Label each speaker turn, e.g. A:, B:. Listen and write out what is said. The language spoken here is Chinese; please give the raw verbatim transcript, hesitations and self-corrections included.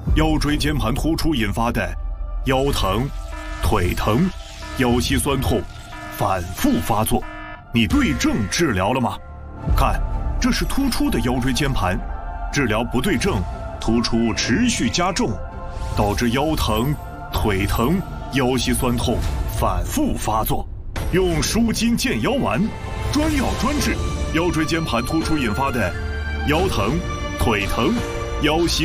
A: 腰椎间盘突出引发的腰疼、腿疼、腰膝酸痛反复发作，你对症治疗了吗？看，这是突出的腰椎间盘，治疗不对症，突出持续加重，导致腰疼、腿疼、腰膝酸痛反复发作。用舒筋健腰丸，专药专治腰椎间盘突出引发的腰疼、腿疼、腰膝